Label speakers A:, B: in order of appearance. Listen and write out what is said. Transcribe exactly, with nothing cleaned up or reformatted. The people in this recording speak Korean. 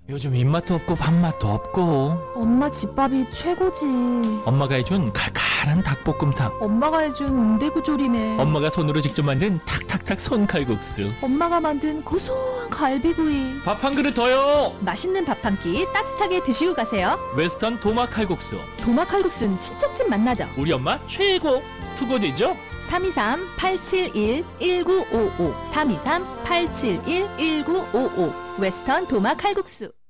A: 요즘 입맛도 없고 밥맛도 없고.
B: 엄마 집밥이 최고지.
A: 엄마가 해준 칼칼한 닭볶음탕.
B: 엄마가 해준 은대구조림에.
A: 엄마가 손으로 직접 만든 탁탁탁 손칼국수.
B: 엄마가 만든 고소한 갈비구이.
A: 밥 한 그릇 더요.
B: 맛있는 밥 한 끼 따뜻하게 드시고 가세요.
A: 웨스턴 도마 칼국수.
B: 도마 칼국수는 친정집 맛나죠.
A: 우리 엄마 최고. 투고지죠?
B: 삼이삼 팔칠일 일구오오 삼이삼 팔칠일 일구오오 웨스턴 도마 칼국수.